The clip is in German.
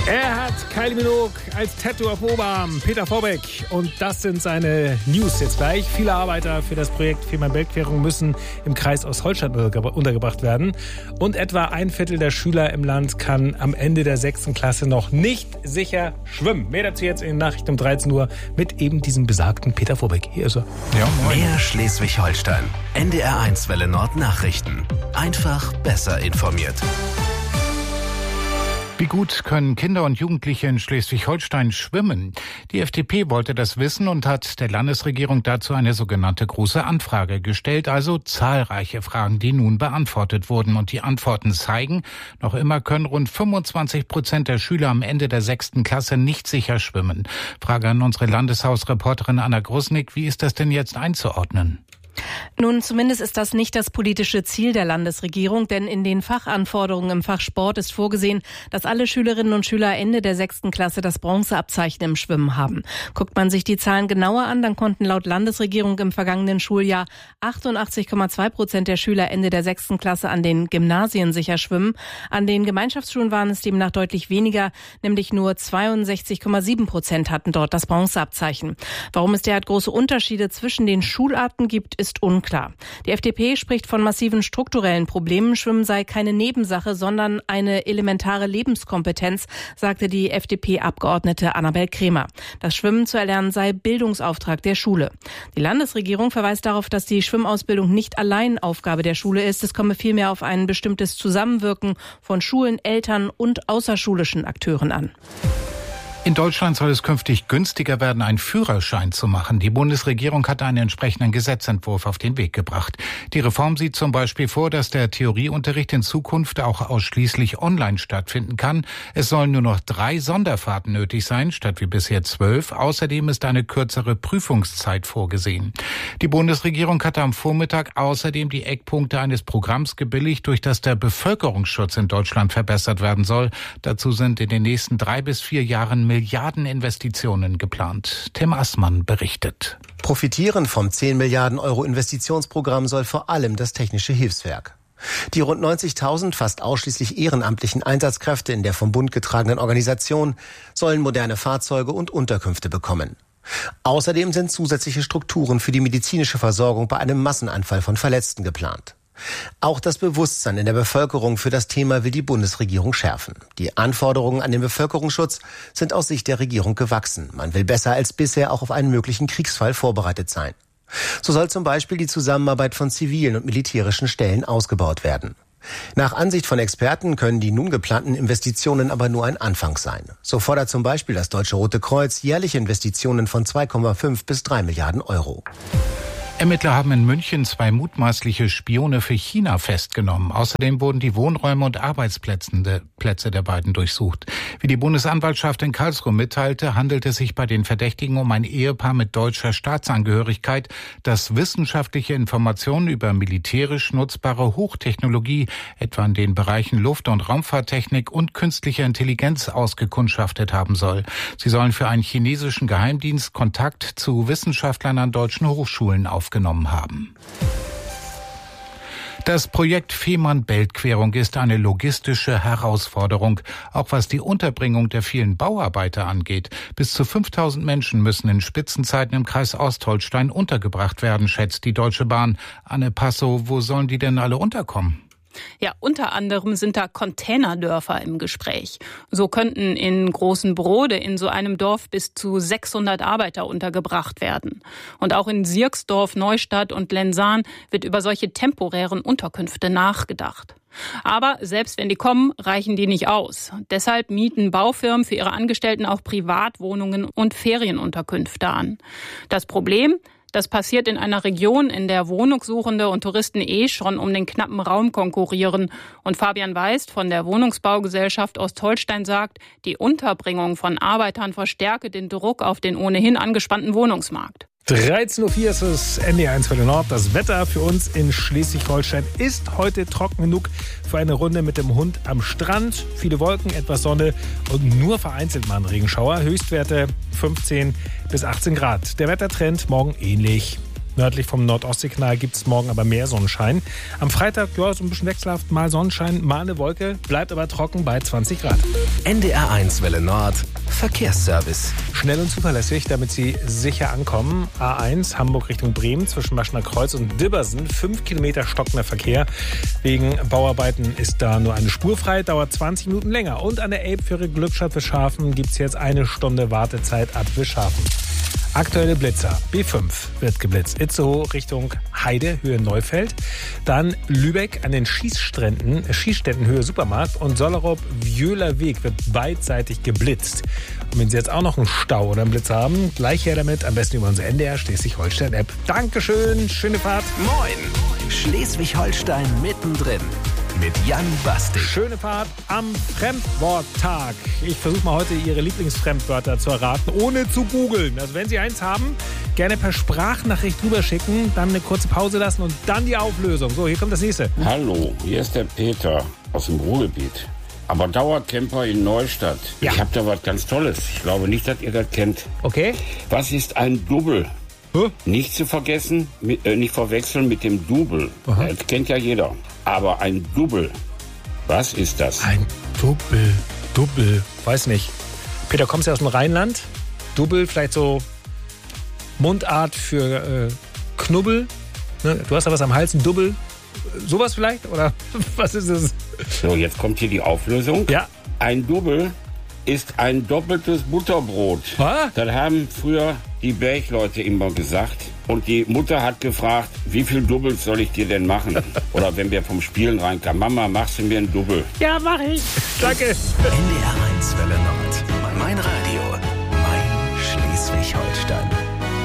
Er hat Kylie Minogue als Tattoo auf dem Oberarm, Peter Vorbeck. Und das sind seine News jetzt gleich. Viele Arbeiter für das Projekt Fehmarn-Belt-Querung müssen im Kreis Ostholstein untergebracht werden. Und etwa ein Viertel der Schüler im Land kann am Ende der 6. Klasse noch nicht sicher schwimmen. Mehr dazu jetzt in den Nachrichten um 13 Uhr mit eben diesem besagten Peter Vorbeck. Hier ist er. Ja, mehr Schleswig-Holstein. NDR1 Welle Nord Nachrichten. Einfach besser informiert. Wie gut können Kinder und Jugendliche in Schleswig-Holstein schwimmen? Die FDP wollte das wissen und hat der Landesregierung dazu eine sogenannte große Anfrage gestellt, also zahlreiche Fragen, die nun beantwortet wurden. Und die Antworten zeigen, noch immer können rund 25% der Schüler am Ende der 6. Klasse nicht sicher schwimmen. Frage an unsere Landeshausreporterin Anna Grusnick, wie ist das denn jetzt einzuordnen? Nun, zumindest ist das nicht das politische Ziel der Landesregierung, denn in den Fachanforderungen im Fach Sport ist vorgesehen, dass alle Schülerinnen und Schüler Ende der 6. Klasse das Bronzeabzeichen im Schwimmen haben. Guckt man sich die Zahlen genauer an, dann konnten laut Landesregierung im vergangenen Schuljahr 88,2% der Schüler Ende der 6. Klasse an den Gymnasien sicher schwimmen. An den Gemeinschaftsschulen waren es demnach deutlich weniger, nämlich nur 62,7% hatten dort das Bronzeabzeichen. Warum es derart große Unterschiede zwischen den Schularten gibt, ist unklar. Die FDP spricht von massiven strukturellen Problemen. Schwimmen sei keine Nebensache, sondern eine elementare Lebenskompetenz, sagte die FDP-Abgeordnete Annabel Krämer. Das Schwimmen zu erlernen sei Bildungsauftrag der Schule. Die Landesregierung verweist darauf, dass die Schwimmausbildung nicht allein Aufgabe der Schule ist. Es komme vielmehr auf ein bestimmtes Zusammenwirken von Schulen, Eltern und außerschulischen Akteuren an. In Deutschland soll es künftig günstiger werden, einen Führerschein zu machen. Die Bundesregierung hat einen entsprechenden Gesetzentwurf auf den Weg gebracht. Die Reform sieht zum Beispiel vor, dass der Theorieunterricht in Zukunft auch ausschließlich online stattfinden kann. Es sollen nur noch 3 Sonderfahrten nötig sein, statt wie bisher 12. Außerdem ist eine kürzere Prüfungszeit vorgesehen. Die Bundesregierung hatte am Vormittag außerdem die Eckpunkte eines Programms gebilligt, durch das der Bevölkerungsschutz in Deutschland verbessert werden soll. Dazu sind in den nächsten 3 bis 4 Jahren Milliardeninvestitionen geplant. Tim Assmann berichtet. Profitieren vom 10 Milliarden Euro Investitionsprogramm soll vor allem das Technische Hilfswerk. Die rund 90.000 fast ausschließlich ehrenamtlichen Einsatzkräfte in der vom Bund getragenen Organisation sollen moderne Fahrzeuge und Unterkünfte bekommen. Außerdem sind zusätzliche Strukturen für die medizinische Versorgung bei einem Massenanfall von Verletzten geplant. Auch das Bewusstsein in der Bevölkerung für das Thema will die Bundesregierung schärfen. Die Anforderungen an den Bevölkerungsschutz sind aus Sicht der Regierung gewachsen. Man will besser als bisher auch auf einen möglichen Kriegsfall vorbereitet sein. So soll zum Beispiel die Zusammenarbeit von zivilen und militärischen Stellen ausgebaut werden. Nach Ansicht von Experten können die nun geplanten Investitionen aber nur ein Anfang sein. So fordert zum Beispiel das Deutsche Rote Kreuz jährliche Investitionen von 2,5 bis 3 Milliarden Euro. Ermittler haben in München 2 mutmaßliche Spione für China festgenommen. Außerdem wurden die Wohnräume und Arbeitsplätze der beiden durchsucht. Wie die Bundesanwaltschaft in Karlsruhe mitteilte, handelt es sich bei den Verdächtigen um ein Ehepaar mit deutscher Staatsangehörigkeit, das wissenschaftliche Informationen über militärisch nutzbare Hochtechnologie, etwa in den Bereichen Luft- und Raumfahrttechnik und künstliche Intelligenz, ausgekundschaftet haben soll. Sie sollen für einen chinesischen Geheimdienst Kontakt zu Wissenschaftlern an deutschen Hochschulen aufgenommen haben. Das Projekt Fehmarn-Belt-Querung ist eine logistische Herausforderung, auch was die Unterbringung der vielen Bauarbeiter angeht. Bis zu 5.000 Menschen müssen in Spitzenzeiten im Kreis Ostholstein untergebracht werden, schätzt die Deutsche Bahn. Anne Passow, wo sollen die denn alle unterkommen? Ja, unter anderem sind da Containerdörfer im Gespräch. So könnten in Großen Brode in so einem Dorf bis zu 600 Arbeiter untergebracht werden. Und auch in Sierksdorf, Neustadt und Lensahn wird über solche temporären Unterkünfte nachgedacht. Aber selbst wenn die kommen, reichen die nicht aus. Deshalb mieten Baufirmen für ihre Angestellten auch Privatwohnungen und Ferienunterkünfte an. Das Problem: Das passiert in einer Region, in der Wohnungssuchende und Touristen schon um den knappen Raum konkurrieren. Und Fabian Weist von der Wohnungsbaugesellschaft Ostholstein sagt, die Unterbringung von Arbeitern verstärke den Druck auf den ohnehin angespannten Wohnungsmarkt. 13.04 Uhr ist es NDR1 Welle Nord. Das Wetter für uns in Schleswig-Holstein ist heute trocken genug für eine Runde mit dem Hund am Strand. Viele Wolken, etwas Sonne und nur vereinzelt mal ein Regenschauer. Höchstwerte 15 bis 18 Grad. Der Wettertrend morgen ähnlich. Nördlich vom Nordostseekanal gibt es morgen aber mehr Sonnenschein. Am Freitag, ja, so ein bisschen wechselhaft, mal Sonnenschein, mal eine Wolke, bleibt aber trocken bei 20 Grad. NDR1 Welle Nord, Verkehrsservice. Schnell und zuverlässig, damit Sie sicher ankommen. A1 Hamburg Richtung Bremen zwischen Maschner Kreuz und Dibbersen. 5 Kilometer stockender Verkehr. Wegen Bauarbeiten ist da nur eine Spur frei, dauert 20 Minuten länger. Und an der Elbfähre Glückstadt Wischhafen gibt es jetzt 1 Stunde Wartezeit ab Wischhafen. Aktuelle Blitzer. B5 wird geblitzt. Itzehoe Richtung Heide, Höhe Neufeld. Dann Lübeck an den Schießständen Höhe Supermarkt. Und Sollerup-Wjöhler Weg wird beidseitig geblitzt. Und wenn Sie jetzt auch noch einen Stau oder einen Blitz haben, gleich her damit. Am besten über unsere NDR Schleswig-Holstein-App. Dankeschön, schöne Fahrt. Moin, Schleswig-Holstein mittendrin. Mit Jan Bastik. Schöne Fahrt am Fremdworttag. Ich versuche mal heute Ihre Lieblingsfremdwörter zu erraten, ohne zu googeln. Also wenn Sie eins haben, gerne per Sprachnachricht rüberschicken, dann eine kurze Pause lassen und dann die Auflösung. So, hier kommt das nächste. Hallo, hier ist der Peter aus dem Ruhrgebiet. Aber Dauercamper in Neustadt. Ja. Ich habe da was ganz Tolles. Ich glaube nicht, dass ihr das kennt. Okay. Was ist ein Double? Nicht zu vergessen, nicht verwechseln mit dem Double. Das kennt ja jeder. Aber ein Double, was ist das? Ein Double. Weiß nicht. Peter, kommst du aus dem Rheinland? Double, vielleicht so Mundart für Knubbel. Ne? Du hast da was am Hals, ein Double. Sowas vielleicht? Oder was ist es? So, jetzt kommt hier die Auflösung. Ja. Ein Double ist ein doppeltes Butterbrot. Was? Das haben früher die Bergleute immer gesagt. Und die Mutter hat gefragt, wie viel Doubles soll ich dir denn machen? Oder wenn wir vom Spielen reinkamen, Mama, machst du mir ein Double? Ja, mach ich. Danke. NDR1 Welle Nord. Mein Radio.